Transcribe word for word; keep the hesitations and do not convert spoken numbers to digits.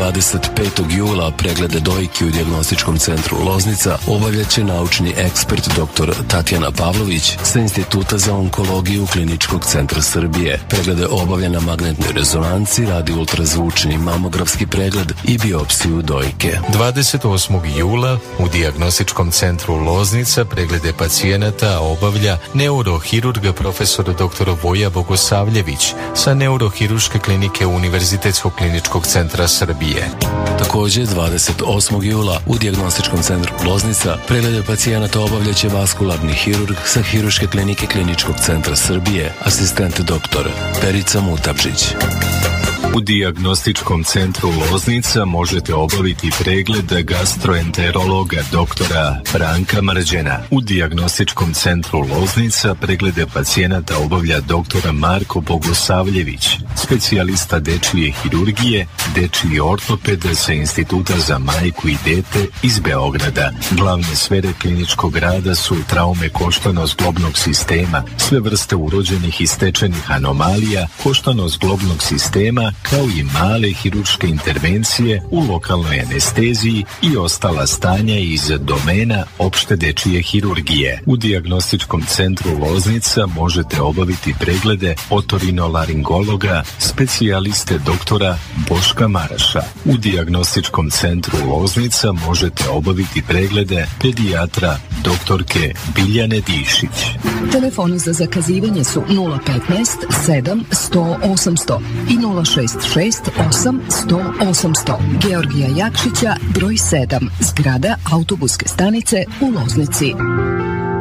dvadeset petog jula preglede dojki u dijagnostičkom centru Loznica obavljaće naučni ekspert dr. Tatjana Pavlović sa Instituta za onkologiju Kliničkog centra Srbije. Preglede obavlja na magnetnoj rezonanci, radi ultrazvučni mamografski pregled i biopsiju dojke. dvadeset osmog jula u dijagnostičkom centru Loznica preglede pacijenata obavlja neurohirurg profesor dr. Voja Bogosavljević sa neurohiruške klinike Univerzitetskog kliničkog centra Srbije. Također dvadeset osmog jula u dijagnostičkom centru Loznica preglede pacijenata obavljaće vaskularni hirurg sa hiruške klinike Kliničkog centra Srbije, asistent doktor Perica Mutapčić. U dijagnostičkom centru Loznica možete obaviti pregled gastroenterologa doktora Branka Mrđena. U dijagnostičkom centru Loznica preglede pacijenata obavlja doktor Marko Bogosavljević, specijalista dečije hirurgije, dečiji ortoped sa Instituta za majku i dete iz Beograda. Glavne sfere kliničkog rada su traume koštano-zglobnog sistema, sve vrste urođenih i stečenih anomalija koštano-zglobnog sistema, kao i male hirurške intervencije u lokalnoj anesteziji i ostala stanja iz domena opšte dečije hirurgije. U dijagnostičkom centru Loznica možete obaviti preglede otorinolaringologa, specijaliste doktora Boška Maraša. U dijagnostičkom centru Loznica možete obaviti preglede pedijatra doktorke Biljane Dišić. Telefoni za zakazivanje su nula petnaest sedam sto osamsto i nula šest šest osam sto osamsto. Georgija Jakšića, broj sedam, zgrada autobuske stanice u Loznici.